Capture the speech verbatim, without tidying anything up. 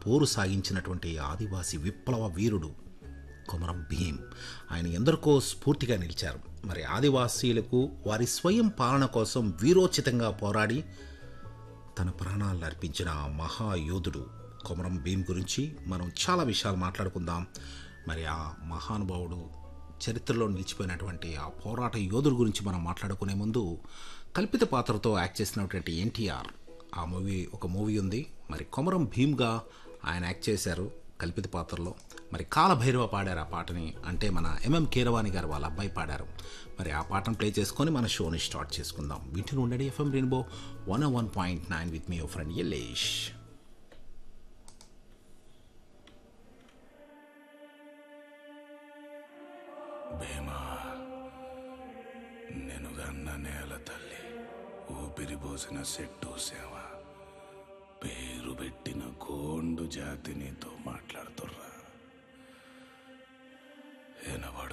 పోరు సాగించినటువంటి ఆదివాసీ విప్లవ వీరుడు కొమరం భీం. ఆయన ఎందరికో స్ఫూర్తిగా నిలిచారు. మరి ఆదివాసీలకు వారి స్వయం పాలన కోసం వీరోచితంగా పోరాడి తన ప్రాణాలను అర్పించిన ఆ మహాయోధుడు కొమరం భీం గురించి మనం చాలా విషయాలు మాట్లాడుకుందాం. మరి ఆ మహానుభావుడు చరిత్రలో నిలిచిపోయినటువంటి ఆ పోరాట యోధుడు గురించి మనం మాట్లాడుకునే ముందు కల్పిత పాత్రతో యాక్ట్ చేసినటువంటి ఎన్టీఆర్ ఆ మూవీ ఒక మూవీ ఉంది. మరి కొమరం భీమ్గా ఆయన యాక్ట్ చేశారు కల్పిత పాత్రలో. మరి కాలభైరవ పాడారు ఆ పాటని, అంటే మన ఎంఎం కీరవాణి గారు వాళ్ళ అబ్బాయి పాడారు. మరి ఆ పాటను ప్లే చేసుకొని మన షోని స్టార్ట్ చేసుకుందాం. వింటూ ఉండండి FM rainbow one one point nine with me your friend Yalesh. భీమా, నెనుగన్న నేల తల్లి, ఊపిరిపోసిన చెట్టు సేవ, పేరు పెట్టిన గోండు జాతి నీతో మాట్లాడుతుర్రా. ఎనబడు